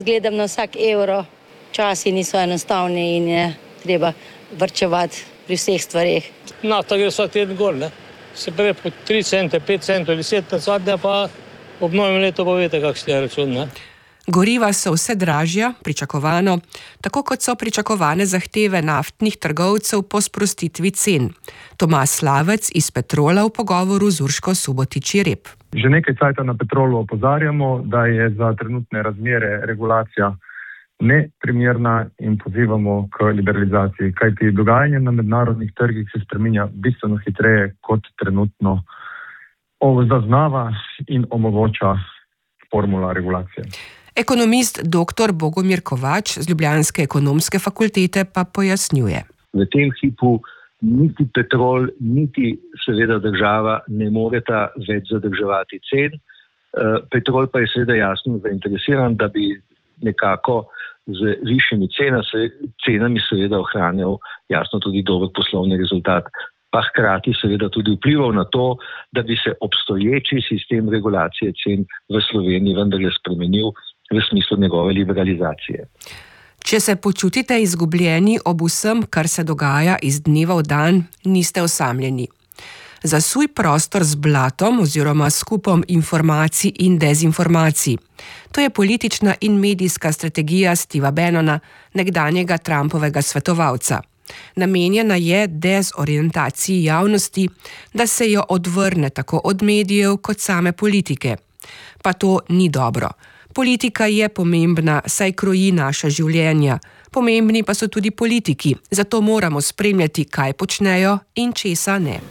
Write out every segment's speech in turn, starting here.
Gledam na vsak evro, časi niso enostavni in je treba varčevati pri vseh stvareh. Nafta gre vsak teden gor, ne? Se prej po 3 cente, 5 centov ali 7 zadnja, pa ob novem letu pa veste, kakšen je račun, ne? Goriva so vse dražja, pričakovano, tako kot so pričakovane zahteve naftnih trgovcev po sprostitvi cen. Tomaž Slavec iz Petrola v pogovoru z Urško Subotič-Jereb. Že nekaj časa na Petrolu opozarjamo, da je za trenutne razmere regulacija neprimerna in pozivamo k liberalizaciji, kajti dogajanje na mednarodnih trgih se spreminja bistveno hitreje, kot trenutno zaznava in omogoča formula regulacije. Ekonomist dr. Bogomir Kovač z Ljubljanske ekonomske fakultete pa pojasnjuje. V tem hipu niti Petrol, niti seveda država ne moreta več zadrževati cen. Petrol pa je seveda jasno zainteresiran, da bi nekako z višjimi cenami seveda ohranjal jasno tudi dober poslovni rezultat, pa hkrati seveda tudi vplival na to, da bi se obstoječi sistem regulacije cen v Sloveniji vendarle spremenil v smislu njegove liberalizacije. Če se počutite izgubljeni ob vsem, kar se dogaja iz dneva v dan, niste osamljeni. Zasuj prostor z blatom oziroma skupom informacij in dezinformacij. To je politična in medijska strategija Steva Bannona, nekdanjega Trumpovega svetovalca. Namenjena je dezorientaciji javnosti, da se jo odvrne tako od medijev kot same politike. Pa to ni dobro. Politika je pomembna, saj kroji naša življenja. Pomembni pa so tudi politiki, zato moramo spremljati, kaj počnejo in česa ne.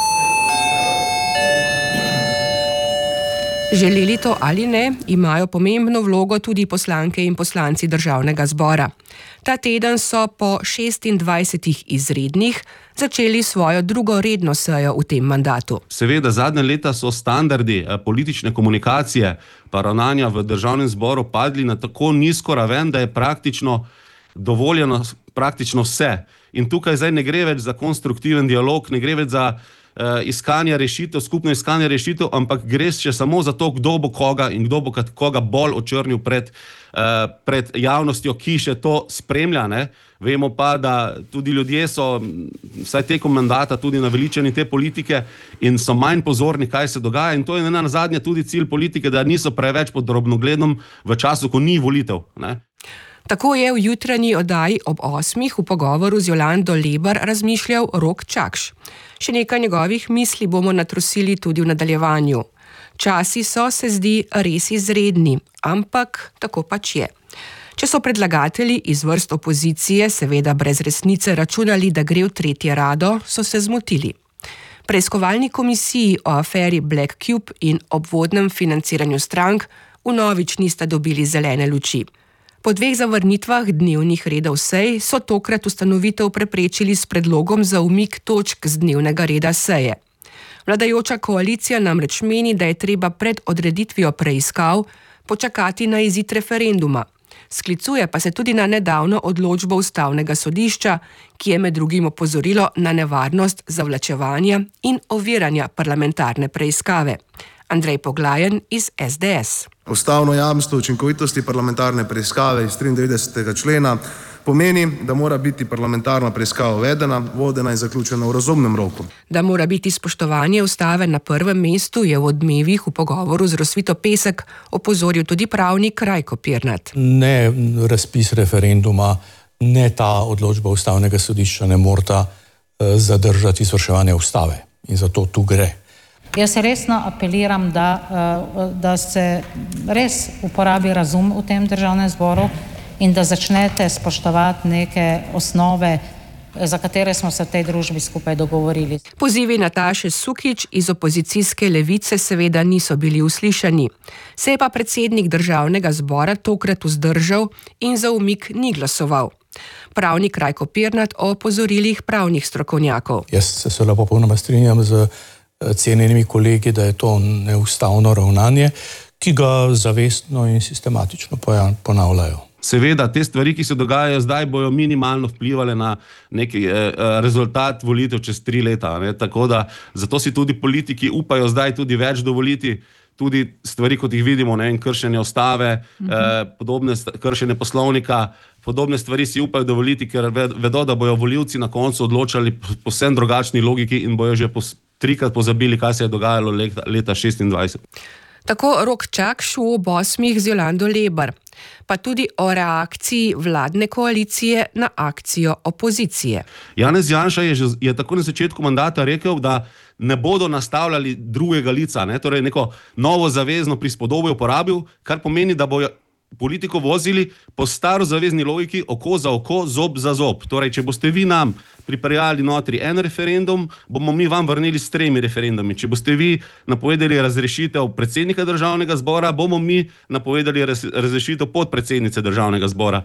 Želeli to ali ne, imajo pomembno vlogo tudi poslanke in poslanci Državnega zbora. Ta teden so po 26 izrednih začeli svojo drugo redno sejo v tem mandatu. Seveda, zadnje leta so standardi politične komunikacije pa ravnanja v Državnem zboru padli na tako nizko raven, da je praktično dovoljeno praktično vse. In tukaj zdaj ne gre več za konstruktiven dialog, ne gre več za iskanje rešitev, skupno iskanje rešitev, ampak gre še samo za to, kdo bo koga in kdo bo koga bolj očrnil pred javnostjo, ki še to spremlja, ne? Vemo pa, da tudi ljudje so, vsaj tekom mandata, tudi naveličani te politike in so manj pozorni, kaj se dogaja, in to je nazadnje tudi cilj politike, da niso preveč pod drobnogledom v času, ko ni volitev, ne? Tako je v jutranji oddaji ob 8 v pogovoru z Jolando Lebar razmišljal Rok Čakš. Še nekaj njegovih misli bomo natrosili tudi v nadaljevanju. Časi so, se zdi, res izredni, ampak tako pač je. Če so predlagatelji iz vrst opozicije seveda brez resnice računali, da gre v tretje rado, so se zmotili. Preiskovalni komisiji o aferi Black Cube in obvodnem financiranju strank vnovič nista dobili zelene luči. Po 2 zavrnitvah dnevnih redov sej so tokrat ustanovitev preprečili s predlogom za umik točk z dnevnega reda seje. Vladajoča koalicija namreč meni, da je treba pred odreditvijo preiskav počakati na izid referenduma. Sklicuje pa se tudi na nedavno odločbo Ustavnega sodišča, ki je med drugim opozorilo na nevarnost zavlačevanja in oviranja parlamentarne preiskave. Andrej Poglajen iz SDS. Ustavno jamstvo učinkovitosti parlamentarne preiskave iz 93. člena pomeni, da mora biti parlamentarna preiskava uvedena, vodena in zaključena v razumnem roku. Da mora biti spoštovanje ustave na prvem mestu, je v Odmevih v pogovoru z Rosvito Pesek opozoril tudi pravnik Rajko Pirnat. Ne razpis referenduma, ne ta odločba Ustavnega sodišča ne morata zadržati izvrševanja ustave. In zato tu gre. Jaz resno apeliram, da se res uporabi razum v tem Državnem zboru in da začnete spoštovati neke osnove, za katere smo se v tej družbi skupaj dogovorili. Pozivi Nataše Sukič iz opozicijske Levice seveda niso bili uslišani. Se je pa predsednik Državnega zbora tokrat vzdržal in za umik ni glasoval. Pravnik Rajko Pirnat o opozorilih pravnih strokovnjakov. Jaz se lepo popolnoma strinjam z cenjenimi kolegi, da je to neustavno ravnanje, ki ga zavestno in sistematično ponavljajo. Seveda, te stvari, ki se dogajajo zdaj, bojo minimalno vplivale na neki rezultat volitev čez 3 leta. Ne? Tako da, zato si tudi politiki upajo zdaj tudi več dovoliti, tudi stvari, kot jih vidimo, kršenje ustave, podobne kršenje poslovnika, podobne stvari si upajo dovoliti, ker vedo, da bojo volivci na koncu odločali povsem drugačni logiki in bojo že trikrat pozabili, kaj se je dogajalo leta 2026. Tako Rok Čakš v ob 8 z Jolando Lebar, pa tudi o reakciji vladne koalicije na akcijo opozicije. Janez Janša je tako na začetku mandata rekel, da ne bodo nastavljali drugega lica, torej neko novo zavezno prispodobo uporabil, kar pomeni, da bojo politiko vozili po starozavezni logiki oko za oko, zob za zob. Torej, če boste vi nam pripeljali notri en referendum, bomo mi vam vrnili s 3 referendumi. Če boste vi napovedali razrešitev predsednika državnega zbora, bomo mi napovedali razrešitev podpredsednice državnega zbora.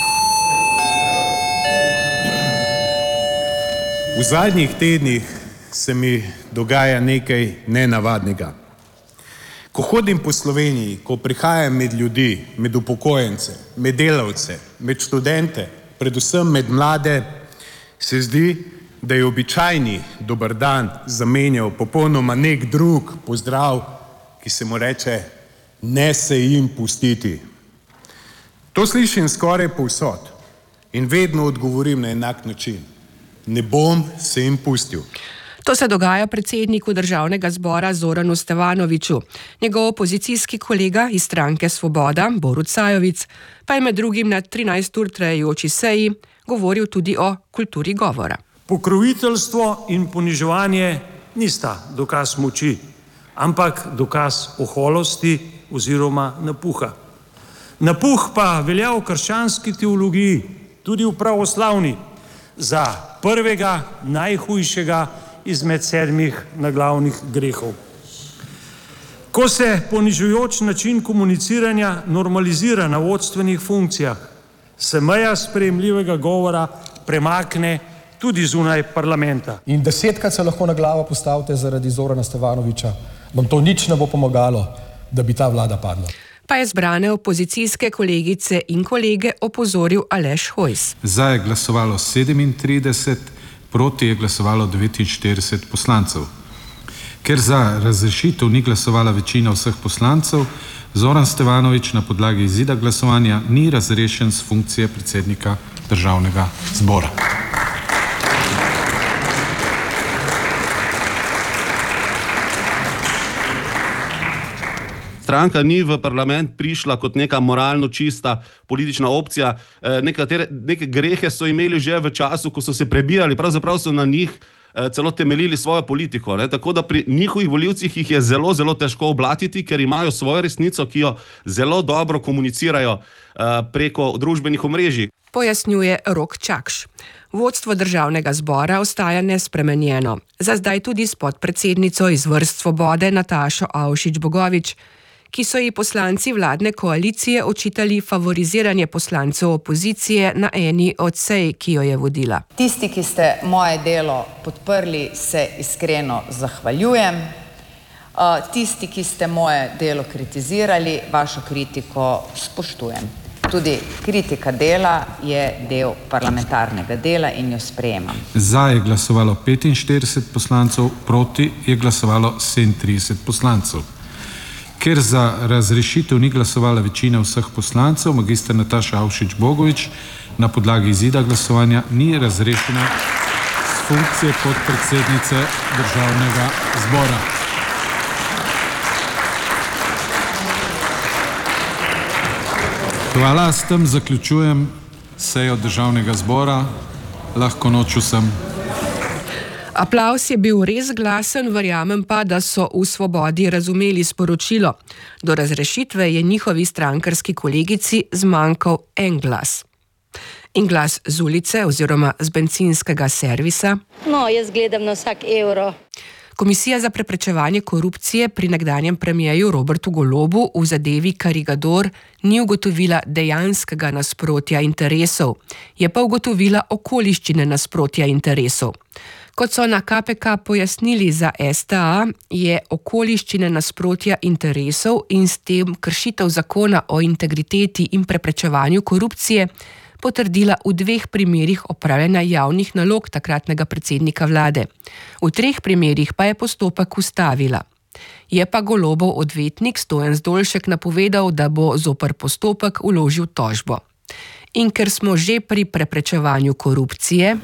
V zadnjih tednih se mi dogaja nekaj nenavadnega. Ko hodim po Sloveniji, ko prihajam med ljudi, med upokojence, med delavce, med študente, predvsem med mlade, se zdi, da je običajni dober dan zamenjal popolnoma nek drug pozdrav, ki se mu reče ne se jim pustiti. To slišim skoraj povsod in vedno odgovorim na enak način. Ne bom se jim pustil. To se dogaja predsedniku državnega zbora Zoranu Stevanoviću. Njegov opozicijski kolega iz stranke Svoboda, Borut Sajovic, pa je med drugim na 13 ur trajajoči seji govoril tudi o kulturi govora. Pokroviteljstvo in poniževanje nista dokaz moči, ampak dokaz oholosti oziroma napuha. Napuh pa velja v krščanski teologiji, tudi v pravoslavni, za prvega najhujšega izmed 7 naglavnih grehov. Ko se ponižujoč način komuniciranja normalizira na vodstvenih funkcijah, se meja sprejemljivega govora premakne tudi zunaj parlamenta. In 10-krat se lahko na glavo postavite zaradi Zorana Stevanovića, vam to nič ne bo pomagalo, da bi ta vlada padla. Pa je zbrane opozicijske kolegice in kolege opozoril Aleš Hojs. Za je glasovalo 37, proti je glasovalo 49 poslancev. Ker za razrešitev ni glasovala večina vseh poslancev, Zoran Stevanović na podlagi izida glasovanja ni razrešen z funkcije predsednika državnega zbora. Stranka ni v parlament prišla kot neka moralno čista politična opcija. Neke grehe so imeli že v času, ko so se prebijali, pravzaprav so na njih celo temeljili svojo politiko. Tako da pri njihovih volivcih jih je zelo, zelo težko oblatiti, ker imajo svojo resnico, ki jo zelo dobro komunicirajo preko družbenih omrežij. Pojasnjuje Rok Čakš. Vodstvo državnega zbora ostaja nespremenjeno. Za zdaj tudi s podpredsednico iz vrst Svobode Natašo Avšič Bogovič, ki so ji poslanci vladne koalicije očitali favoriziranje poslancev opozicije na eni od sej, ki jo je vodila. Tisti, ki ste moje delo podprli, se iskreno zahvaljujem. Tisti, ki ste moje delo kritizirali, vašo kritiko spoštujem. Tudi kritika dela je del parlamentarnega dela in jo sprejemam. Za je glasovalo 45 poslancev, proti je glasovalo 37 poslancev. Ker za razrešitev ni glasovala večina vseh poslancev, magister Nataša Avšič Bogovič na podlagi izida glasovanja ni razrešena s funkcije podpredsednice državnega zbora. Hvala, s tem zaključujem sejo državnega zbora. Lahko noč vsem. Aplavz je bil res glasen, verjamem pa, da so v Svobodi razumeli sporočilo. Do razrešitve je njihovi strankarski kolegici zmanjkal en glas. In glas z ulice oziroma z bencinskega servisa. No, jaz gledam na vsak evro. Komisija za preprečevanje korupcije pri nekdanjem premierju Robertu Golobu v zadevi Karigador ni ugotovila dejanskega nasprotja interesov, je pa ugotovila okoliščine nasprotja interesov. Kot so na KPK pojasnili za STA, je okoliščine nasprotja interesov in s tem kršitev zakona o integriteti in preprečevanju korupcije potrdila v 2 primerih opravljanja javnih nalog takratnega predsednika vlade. V 3 primerih pa je postopek ustavila. Je pa Golobov odvetnik Stojan Zdolšek napovedal, da bo zoper postopek vložil tožbo. In ker smo že pri preprečevanju korupcije,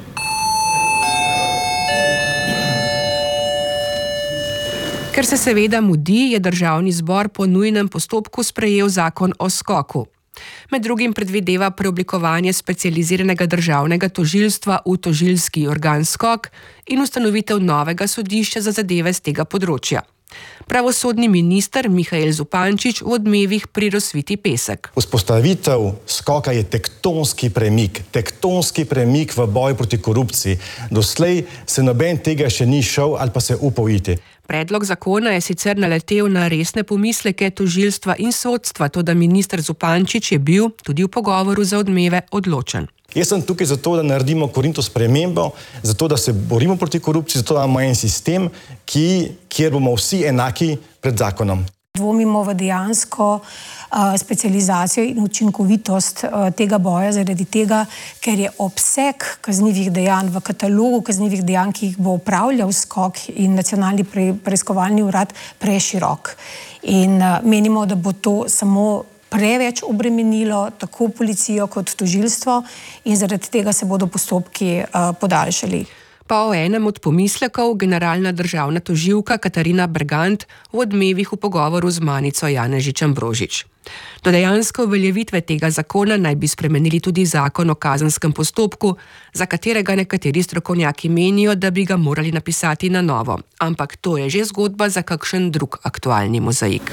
ker se seveda mudi, je Državni zbor po nujnem postopku sprejel zakon o skoku. Med drugim predvideva preoblikovanje specializiranega državnega tožilstva v tožilski organ Skok in ustanovitev novega sodišča za zadeve z tega področja. Pravosodni minister Mihael Zupančič v Odmevih pri Rosviti pesek. Vzpostavitev Skoka je tektonski premik v boju proti korupciji. Doslej se noben tega še ni šel ali pa se upal iti. Predlog zakona je sicer naletel na resne pomisleke tožilstva in sodstva, toda minister Zupančič je bil tudi v pogovoru za Odmeve odločen. Jaz sem tukaj zato, da naredimo korenito spremembo, zato, da se borimo proti korupciji, zato, da imamo en sistem, kjer bomo vsi enaki pred zakonom. Dvomimo v dejansko specializacijo in učinkovitost tega boja zaradi tega, ker je obseg kaznivih dejanj v katalogu kaznivih dejanj, ki jih bo upravljal Skok in Nacionalni preiskovalni urad, preširok. In menimo, da bo to samo preveč obremenilo tako policijo kot tožilstvo in zaradi tega se bodo postopki podaljšali. Pa o enem od pomislekov generalna državna tožilka Katarina Bergant v Odmevih v pogovoru z Manico Janežič Ambrožič. Do dejanske uveljavitve tega zakona naj bi spremenili tudi zakon o kazenskem postopku, za katerega nekateri strokovnjaki menijo, da bi ga morali napisati na novo. Ampak to je že zgodba za kakšen drug aktualni mozaik.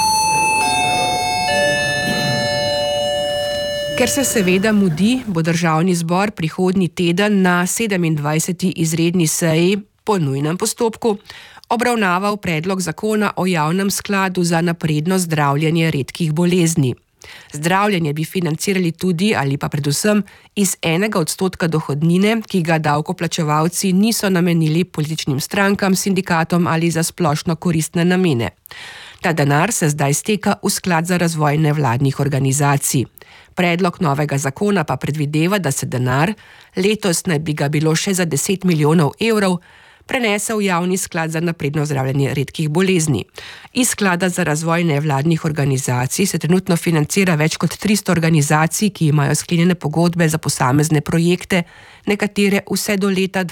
Ker se seveda mudi, bo Državni zbor prihodnji teden na 27. izredni seji po nujnem postopku obravnaval predlog zakona o javnem skladu za napredno zdravljenje redkih bolezni. Zdravljenje bi financirali tudi ali pa predvsem iz 1% dohodnine, ki ga davkoplačevalci niso namenili političnim strankam, sindikatom ali za splošno koristne namene. Ta denar se zdaj steka v sklad za razvoj nevladnih organizacij. Predlog novega zakona pa predvideva, da se denar, letos naj bi ga bilo še za 10 milijonov evrov, prenese v javni sklad za napredno zdravljenje redkih bolezni. Iz sklada za razvoj nevladnih organizacij se trenutno financira več kot 300 organizacij, ki imajo sklenjene pogodbe za posamezne projekte, nekatere vse do leta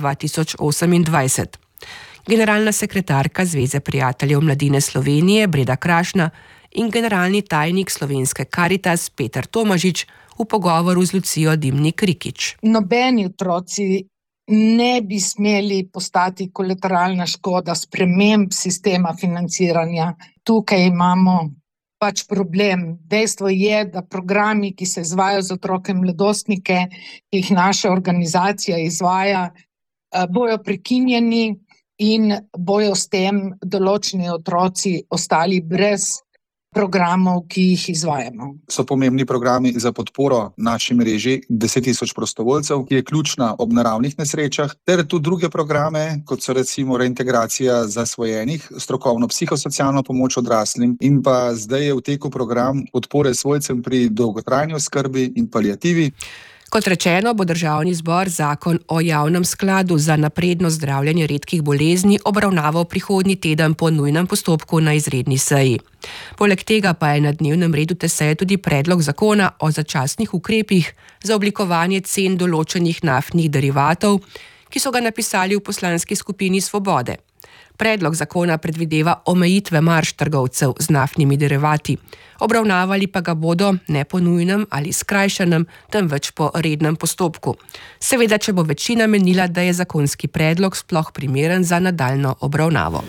2028. Generalna sekretarka Zveze prijateljev mladine Slovenije Breda Krašna in generalni tajnik Slovenske Karitas Peter Tomažič v pogovoru z Lucijo Dimnik Rikič. Nobeni otroci ne bi smeli postati kolateralna škoda sprememb sistema financiranja. Tukaj imamo pač problem. Dejstvo je, da programi, ki se izvajajo za otroke in mladostnike, ki jih naša organizacija izvaja, bojo prekinjeni in bojo s tem določeni otroci ostali brez programov, ki jih izvajamo. So pomembni programi za podporo naši mreži 10 000 prostovoljcev, ki je ključna ob naravnih nesrečah, ter tudi druge programe, kot so recimo reintegracija zasvojenih, strokovno psihosocialno pomoč odraslim in pa zdaj je v teku program podpore svojcem pri dolgotrajni oskrbi in paliativi. Kot rečeno, bo Državni zbor zakon o javnem skladu za napredno zdravljenje redkih bolezni obravnaval prihodnji teden po nujnem postopku na izredni seji. Poleg tega pa je na dnevnem redu te seje tudi predlog zakona o začasnih ukrepih za oblikovanje cen določenih naftnih derivatov, ki so ga napisali v poslanski skupini Svobode. Predlog zakona predvideva omejitve marž trgovcev z naftnimi derivati. Obravnavali pa ga bodo ne po nujnem ali skrajšanem, temveč po rednem postopku. Seveda, če bo večina menila, da je zakonski predlog sploh primeren za nadaljnjo obravnavo.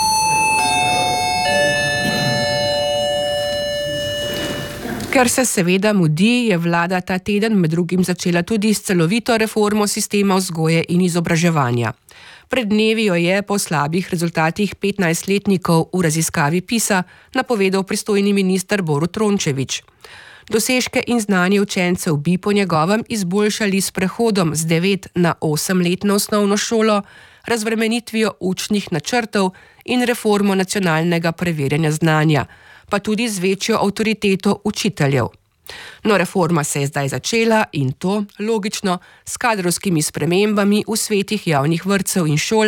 Ker se seveda mudi, je vlada ta teden med drugim začela tudi s celovito reformo sistema vzgoje in izobraževanja. Pred dnevi jo je po slabih rezultatih 15-letnikov v raziskavi PISA napovedal pristojni minister Borut Rončević. Dosežke in znanje učencev bi po njegovem izboljšali s prehodom z 9 na 8-letno osnovno šolo, razbremenitvijo učnih načrtov in reformo nacionalnega preverjanja znanja, pa tudi z večjo avtoriteto učiteljev. No, reforma se je zdaj začela in to, logično, s kadrovskimi spremembami v svetih javnih vrtcev in šol,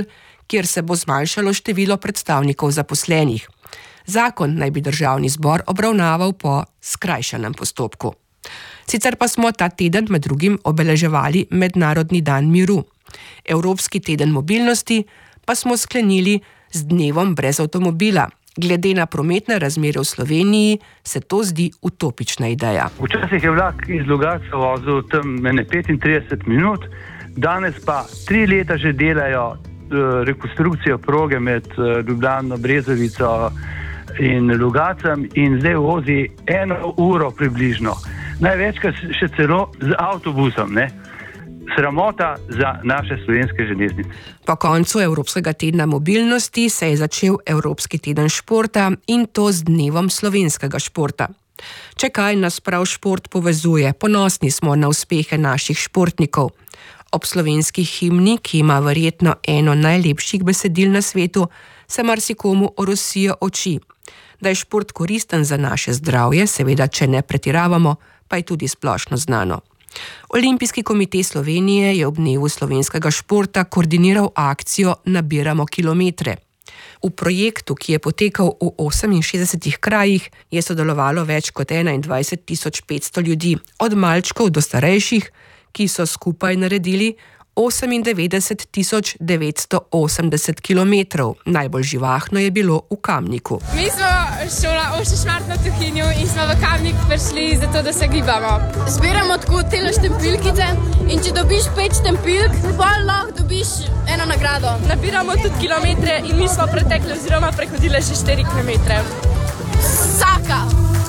kjer se bo zmanjšalo število predstavnikov zaposlenih. Zakon naj bi državni zbor obravnaval po skrajšanem postopku. Sicer pa smo ta teden med drugim obeleževali Mednarodni dan miru. Evropski teden mobilnosti pa smo sklenili z dnevom brez avtomobila. Glede na prometne razmere v Sloveniji se to zdi utopična ideja. Včasih je vlak iz Logatca vozil tam 35 minut, danes pa 3 leta že delajo rekonstrukcijo proge med Ljubljano, Brezovico in Logatcem in zdaj vozi 1 uro približno. Največkrat še celo z avtobusom, ne? Sramota za naše slovenske železnice. Po koncu Evropskega tedna mobilnosti se je začel Evropski teden športa in to z dnevom slovenskega športa. Če kaj nas prav šport povezuje, ponosni smo na uspehe naših športnikov. Ob slovenski himni, ki ima verjetno eno najlepših besedil na svetu, se marsikomu orosijo oči. Da je šport koristen za naše zdravje, seveda, če ne pretiravamo, pa je tudi splošno znano. Olimpijski komite Slovenije je ob dnevu slovenskega športa koordiniral akcijo Nabiramo kilometre. V projektu, ki je potekal v 68 krajih, je sodelovalo več kot 21.500 ljudi, od malčkov do starejših, ki so skupaj naredili 98.980 kilometrov. Najbolj živahno je bilo v Kamniku. Mi smo šola Oša Šmart na Tuhinju in smo v Kamnik prišli zato, da se gibamo. Zbiramo tako tele štempilkice in če dobiš 5 štempilk, potem lahko dobiš eno nagrado. Nabiramo tudi kilometre in mi smo pretekli oziroma prehodili že 4 kilometre. Saka!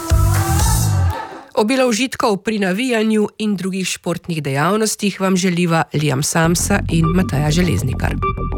Obilo užitkov pri navijanju in drugih športnih dejavnostih vam želiva Liam Samsa in Mateja Železnikar.